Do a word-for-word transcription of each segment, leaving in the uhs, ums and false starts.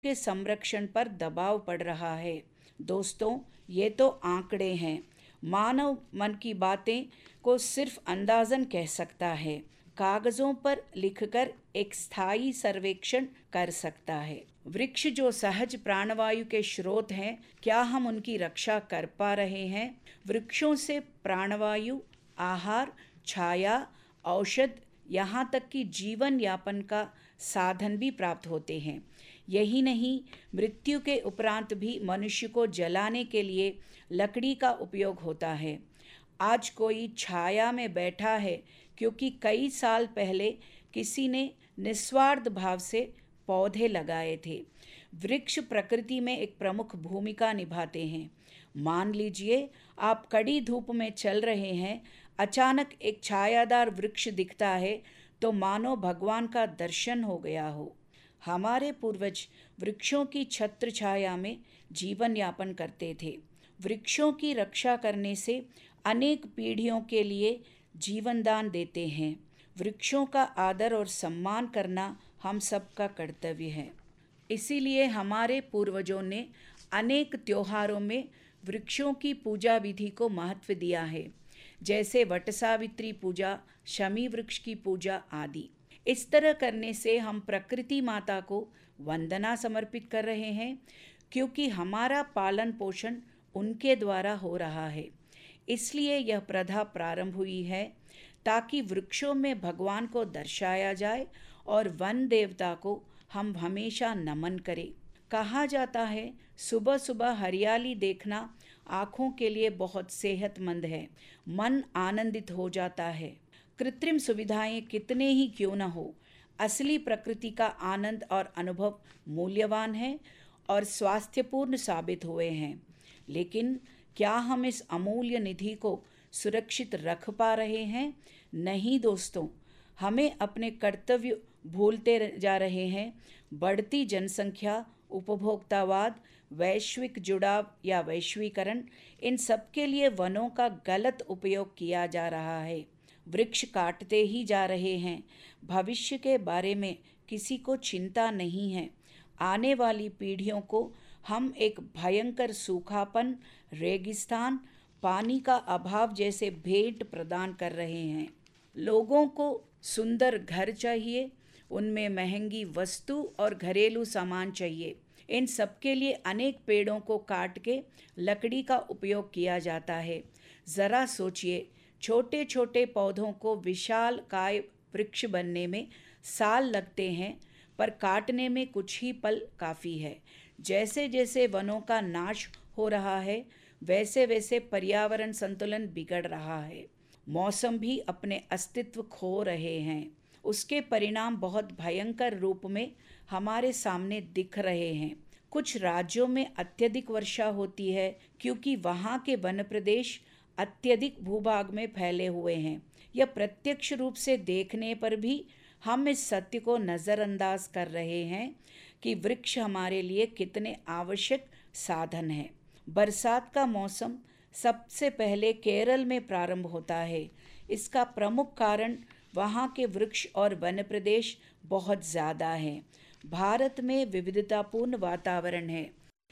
के संरक्षण पर दबाव पड़ रहा है। दोस्तों, ये तो आंकड़े हैं। मानव मन की बातें को सिर्फ अंदाजन कह सकता है, कागजों पर लिखकर एक स्थायी सर्वेक्षण कर सकता है। वृक्ष जो सहज प्राणवायु के स्रोत हैं, क्या हम उनकी रक्षा कर पा रहे हैं? वृक्षों से प्राणवायु, आहार, छाया, औषध, यहाँ तक कि जीवन यापन का साधन भी प्राप्त होते हैं। यही नहीं, मृत्यु के उपरांत भी मनुष्य को जलाने के लिए लकड़ी का उपयोग होता है। आज कोई छाया में बैठा है क्योंकि कई साल पहले किसी ने निस्वार्थ भाव से पौधे लगाए थे। वृक्ष प्रकृति में एक प्रमुख भूमिका निभाते हैं। मान लीजिए आप कड़ी धूप में चल रहे हैं, अचानक एक छायादार वृक्ष दिखता है तो मानो भगवान का दर्शन हो गया हो। हमारे पूर्वज वृक्षों की छत्र छाया में जीवन यापन करते थे। वृक्षों की रक्षा करने से अनेक पीढ़ियों के लिए जीवन दान देते हैं। वृक्षों का आदर और सम्मान करना हम सबका कर्तव्य है। इसीलिए हमारे पूर्वजों ने अनेक त्योहारों में वृक्षों की पूजा विधि को महत्व दिया है, जैसे वट सावित्री पूजा, शमी वृक्ष की पूजा आदि। इस तरह करने से हम प्रकृति माता को वंदना समर्पित कर रहे हैं, क्योंकि हमारा पालन पोषण उनके द्वारा हो रहा है। इसलिए यह प्रथा प्रारंभ हुई है ताकि वृक्षों में भगवान को दर्शाया जाए और वन देवता को हम हमेशा नमन करें। कहा जाता है, सुबह सुबह हरियाली देखना आँखों के लिए बहुत सेहतमंद है, मन आनंदित हो जाता है। कृत्रिम सुविधाएं कितने ही क्यों न हो, असली प्रकृति का आनंद और अनुभव मूल्यवान है और स्वास्थ्यपूर्ण साबित हुए हैं। लेकिन क्या हम इस अमूल्य निधि को सुरक्षित रख पा रहे हैं? नहीं दोस्तों, हमें अपने कर्तव्य भूलते जा रहे हैं। बढ़ती जनसंख्या, उपभोक्तावाद, वैश्विक जुड़ाव या वैश्वीकरण, इन सब के लिए वनों का गलत उपयोग किया जा रहा है। वृक्ष काटते ही जा रहे हैं। भविष्य के बारे में किसी को चिंता नहीं है। आने वाली पीढ़ियों को हम एक भयंकर सूखापन, रेगिस्तान, पानी का अभाव जैसे भेंट प्रदान कर रहे हैं। लोगों को सुंदर घर चाहिए, उनमें महंगी वस्तु और घरेलू सामान चाहिए। इन सब के लिए अनेक पेड़ों को काट के लकड़ी का उपयोग किया जाता है। ज़रा सोचिए, छोटे छोटे पौधों को विशाल काय वृक्ष बनने में साल लगते हैं, पर काटने में कुछ ही पल काफ़ी है। जैसे जैसे वनों का नाश हो रहा है, वैसे वैसे पर्यावरण संतुलन बिगड़ रहा है। मौसम भी अपने अस्तित्व खो रहे हैं। उसके परिणाम बहुत भयंकर रूप में हमारे सामने दिख रहे हैं। कुछ राज्यों में अत्यधिक वर्षा होती है क्योंकि वहाँ के वन प्रदेश अत्यधिक भूभाग में फैले हुए हैं। यह प्रत्यक्ष रूप से देखने पर भी हम इस सत्य को नज़रअंदाज कर रहे हैं कि वृक्ष हमारे लिए कितने आवश्यक साधन हैं। बरसात का मौसम सबसे पहले केरल में प्रारंभ होता है। इसका प्रमुख कारण वहाँ के वृक्ष और वन प्रदेश बहुत ज़्यादा हैं। भारत में विविधतापूर्ण वातावरण है।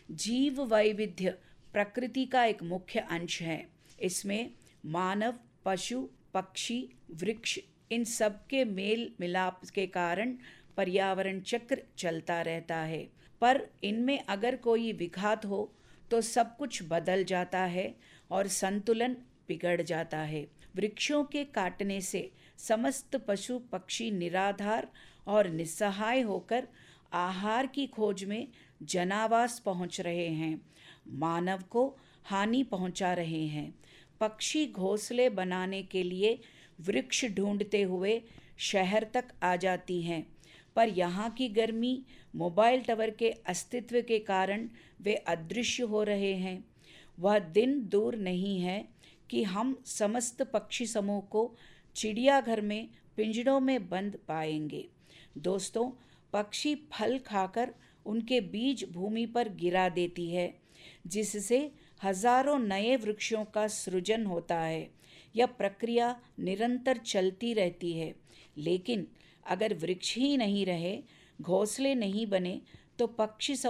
जीव वैविध्य प्रकृति का एक मुख्य अंश है। इसमें मानव, पशु, पक्षी, वृक्ष, इन सब के मेल मिलाप के कारण पर्यावरण चक्र चलता रहता है। पर इनमें अगर कोई विघात हो तो सब कुछ बदल जाता है और संतुलन बिगड़ जाता है। वृक्षों के काटने से समस्त पशु पक्षी निराधार और निस्सहाय होकर आहार की खोज में जनावास पहुंच रहे हैं। मानव को हानि पहुंचा रहे हैं। पक्षी घोंसले बनाने के लिए वृक्ष ढूंढते हुए शहर तक आ जाती हैं, पर यहाँ की गर्मी, मोबाइल टावर के अस्तित्व के कारण वे अदृश्य हो रहे हैं। वह दिन दूर नहीं है कि हम समस्त पक्षी समूह को चिड़ियाघर में पिंजड़ों में बंद पाएंगे। दोस्तों, पक्षी फल खाकर उनके बीज भूमि पर गिरा देती है, जिससे हजारों नए वृक्षों का सृजन होता है। यह प्रक्रिया निरंतर चलती रहती है। लेकिन अगर वृक्ष ही नहीं रहे, घोंसले नहीं बने, तो पक्षी